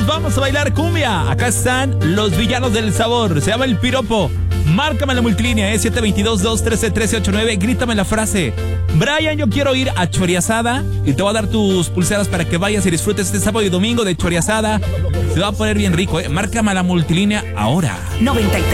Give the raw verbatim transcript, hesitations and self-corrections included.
Vamos a bailar cumbia. Acá están los villanos del sabor. Se llama El Piropo. Márcame la multilínea, ¿eh? siete dos dos, dos uno tres, uno tres ocho nueve. Grítame la frase: Brian, yo quiero ir a Choriasada. Y te voy a dar tus pulseras para que vayas y disfrutes este sábado y domingo de Choriasada. Se va a poner bien rico, ¿eh? Márcame la multilínea ahora. noventa y tres